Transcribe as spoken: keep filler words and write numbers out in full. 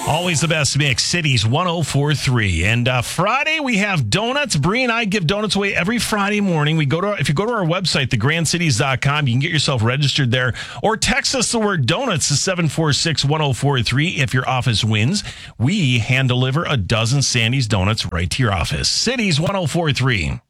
Always the best mix, Cities one oh four point three. And uh, Friday, we have donuts. Bree and I give donuts away every Friday morning. We go to If you go to our website, the grand cities dot com, you can get yourself registered there. Or text us the word donuts to seven four six, one oh four three if your office wins. We hand deliver a dozen Sandy's donuts right to your office. Cities one oh four point three.